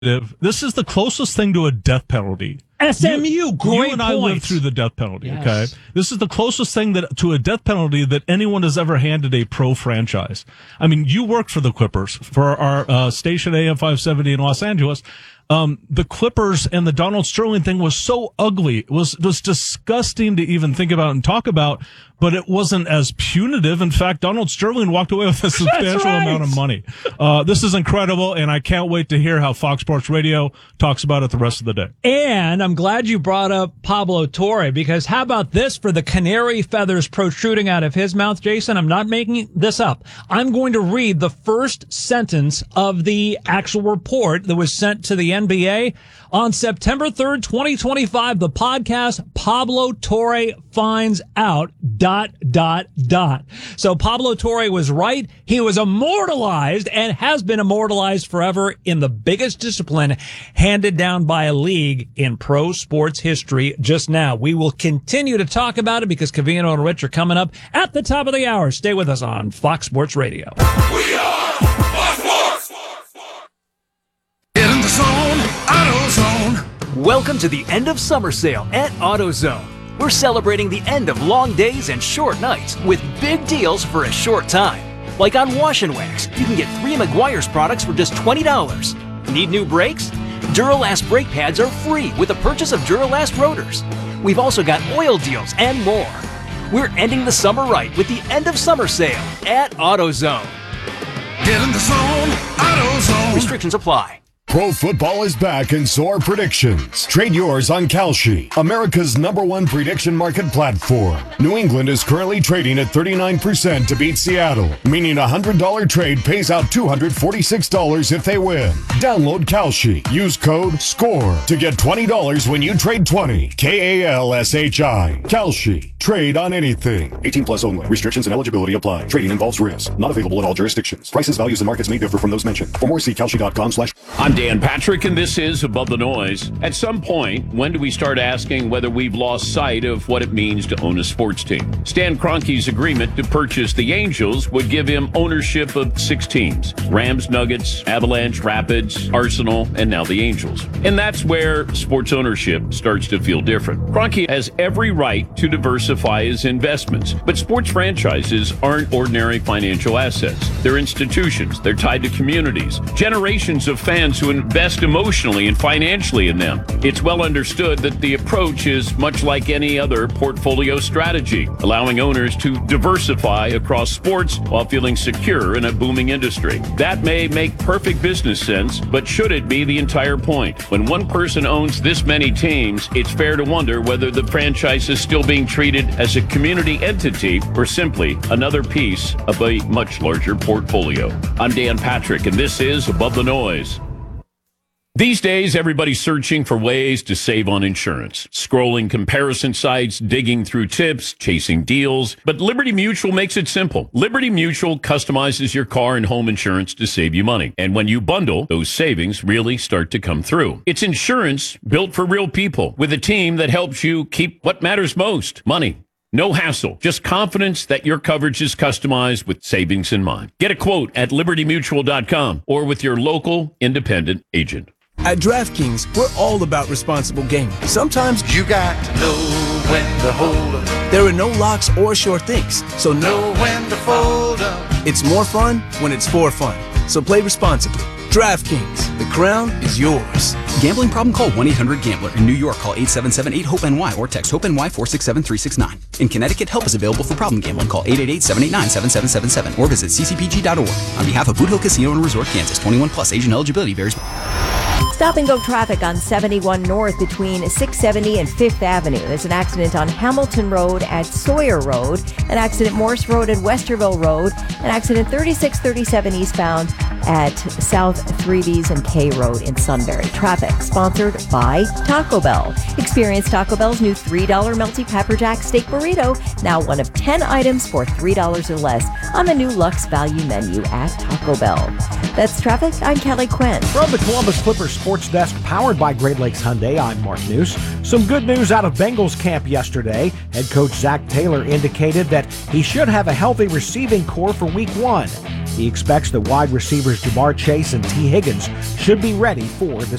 This is the closest thing to a death penalty. SMU, great You and I lived points. through the death penalty, Yes. okay? This is the closest thing to a death penalty that anyone has ever handed a pro franchise. I mean, you worked for the Clippers, for our station AM 570 in Los Angeles. The Clippers and the Donald Sterling thing was so ugly. It was disgusting to even think about and talk about, but it wasn't as punitive. In fact, Donald Sterling walked away with a substantial amount of money. This is incredible, and I can't wait to hear how Fox Sports Radio talks about it the rest of the day. And I'm glad you brought up Pablo Torre, because how about this for the canary feathers protruding out of his mouth, Jason? I'm not making this up. I'm going to read the first sentence of the actual report that was sent to the NBA. On September 3rd, 2025, the podcast Pablo Torre finds out ... So Pablo Torre was right. He was immortalized and has been immortalized forever in the biggest discipline handed down by a league in pro sports history just now. We will continue to talk about it because Covino and Rich are coming up at the top of the hour. Stay with us on Fox Sports Radio. We are Fox Sports. Get in the zone, AutoZone. Welcome to the end of summer sale at AutoZone. We're celebrating the end of long days and short nights with big deals for a short time. Like on Wash and Wax, you can get 3 Meguiar's products for just $20. Need new brakes? Duralast brake pads are free with the purchase of Duralast rotors. We've also got oil deals and more. We're ending the summer right with the end of summer sale at AutoZone. Get in the zone, AutoZone. Restrictions apply. Pro football is back and so are predictions. Trade yours on Kalshi, America's #1 prediction market platform. New England is currently trading at 39% to beat Seattle, meaning a $100 trade pays out $246 if they win. Download Kalshi. Use code SCORE to get $20 when you trade 20. KALSHI. Kalshi. Trade on anything. 18 plus only. Restrictions and eligibility apply. Trading involves risk. Not available in all jurisdictions. Prices, values, and markets may differ from those mentioned. For more, see Kalshi.com/. I'm Dan Patrick, and this is Above the Noise. At some point, when do we start asking whether we've lost sight of what it means to own a sports team? Stan Kroenke's agreement to purchase the Angels would give him ownership of 6 teams: Rams, Nuggets, Avalanche, Rapids, Arsenal, and now the Angels. And that's where sports ownership starts to feel different. Kroenke has every right to diversify his investments, but sports franchises aren't ordinary financial assets. They're institutions. They're tied to communities, generations of fans who invest emotionally and financially in them. It's well understood that the approach is much like any other portfolio strategy, allowing owners to diversify across sports while feeling secure in a booming industry. That may make perfect business sense, but should it be the entire point? When one person owns this many teams, it's fair to wonder whether the franchise is still being treated as a community entity or simply another piece of a much larger portfolio. I'm Dan Patrick, and this is Above the Noise. These days, everybody's searching for ways to save on insurance. Scrolling comparison sites, digging through tips, chasing deals. But Liberty Mutual makes it simple. Liberty Mutual customizes your car and home insurance to save you money. And when you bundle, those savings really start to come through. It's insurance built for real people with a team that helps you keep what matters most: money. No hassle, just confidence that your coverage is customized with savings in mind. Get a quote at libertymutual.com or with your local independent agent. At DraftKings, we're all about responsible gaming. Sometimes You got to know when to hold up, there are no locks or sure things, so know when to fold up. it's more fun when it's for fun. So play responsibly. DraftKings, the crown is yours. Gambling problem? Call 1-800-GAMBLER. In New York, call 877-8-HOPE-NY or text HOPE-NY 467-369. In Connecticut, help is available for problem gambling. Call 888-789-7777 or visit ccpg.org. On behalf of Boot Hill Casino and Resort, Kansas, 21 plus, age and eligibility varies. Stop and go traffic on 71 North between 670 and 5th Avenue. There's an accident on Hamilton Road at Sawyer Road, an accident Morse Road at Westerville Road, an accident 3637 eastbound at South 3Bs and K Road in Sunbury. Traffic sponsored by Taco Bell. Experience Taco Bell's new $3 Melty Pepper Jack Steak Burrito, now one of 10 items for $3 or less on the new Luxe Value menu at Taco Bell. That's traffic. I'm Kelly Quinn. From the Columbus Clippers Sports Desk, powered by Great Lakes Hyundai, I'm Mark News. Some good news out of Bengals camp yesterday. Head coach Zach Taylor indicated that he should have a healthy receiving core for Week 1. He expects that wide receivers Jamar Chase and T. Higgins should be ready for the